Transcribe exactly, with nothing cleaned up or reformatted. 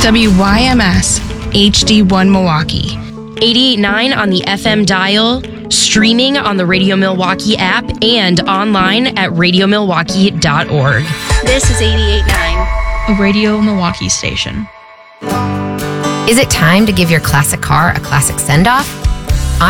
W Y M S H D one Milwaukee. eighty-eight point nine on the F M dial, streaming on the Radio Milwaukee app, and online at radio milwaukee dot org. This is eighty-eight point nine, A Radio Milwaukee station. Is it time to give your classic car a classic send-off?